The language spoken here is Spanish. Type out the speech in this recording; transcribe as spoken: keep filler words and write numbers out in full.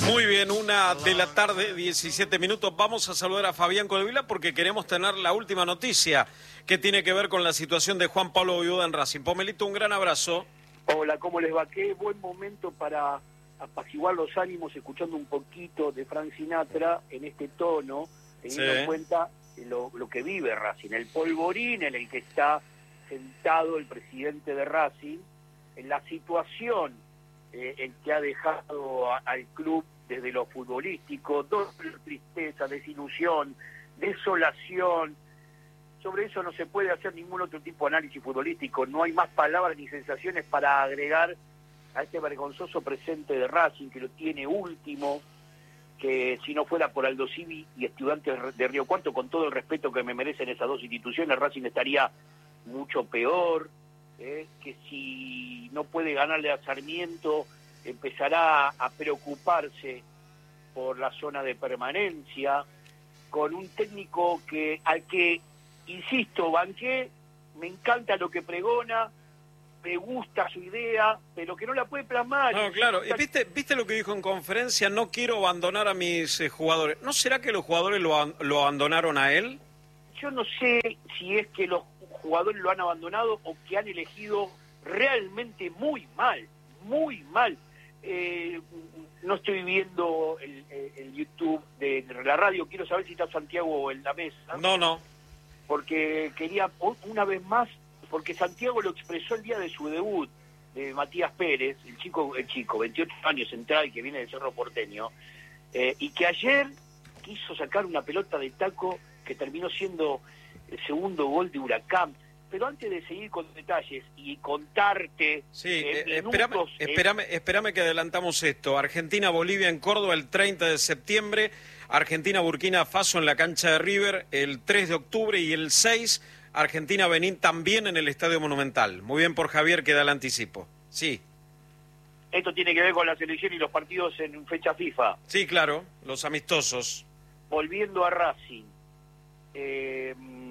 Muy bien, una de la tarde, diecisiete minutos. Vamos a saludar a Fabián Codevila porque queremos tener la última noticia que tiene que ver con la situación de Juan Pablo Bouda en Racing. Pomelito, un gran abrazo. Hola, ¿cómo les va? Qué buen momento para apaciguar los ánimos escuchando un poquito de Frank Sinatra en este tono, teniendo Sí. en cuenta lo, lo que vive Racing, el polvorín en el que está sentado el presidente de Racing, en la situación eh, en que ha dejado a, al club desde lo futbolístico, doble tristeza, desilusión, desolación. Sobre eso no se puede hacer ningún otro tipo de análisis futbolístico, no hay más palabras ni sensaciones para agregar a este vergonzoso presente de Racing, que lo tiene último, que si no fuera por Aldo Civi y Estudiantes de Río Cuarto, con todo el respeto que me merecen esas dos instituciones, Racing estaría mucho peor, eh, que si no puede ganarle a Sarmiento, empezará a preocuparse por la zona de permanencia, con un técnico que al que, insisto, banqué, me encanta lo que pregona, me gusta su idea, pero que no la puede plasmar. No, claro. ¿Y viste, viste lo que dijo en conferencia? No quiero abandonar a mis eh, jugadores. ¿No será que los jugadores lo, lo abandonaron a él? Yo no sé si es que los jugadores lo han abandonado o que han elegido realmente muy mal, muy mal. Eh, no estoy viendo el, el YouTube de la radio, quiero saber si está Santiago en la mesa. No, no. Porque quería, una vez más, porque Santiago lo expresó el día de su debut, de Matías Pérez, el chico, el chico, veintiocho años, central, que viene del Cerro Porteño, eh, y que ayer quiso sacar una pelota de taco que terminó siendo el segundo gol de Huracán. Pero antes de seguir con detalles y contarte... Sí, eh, eh, minutos, espérame, eh, espérame, espérame que adelantamos esto. Argentina-Bolivia en Córdoba el treinta de septiembre, Argentina-Burkina Faso en la cancha de River el tres de octubre y el seis, Argentina-Benín también en el Estadio Monumental. Muy bien por Javier que da el anticipo. Sí. Esto tiene que ver con la selección y los partidos en fecha FIFA. Sí, claro, los amistosos. Volviendo a Racing... Eh,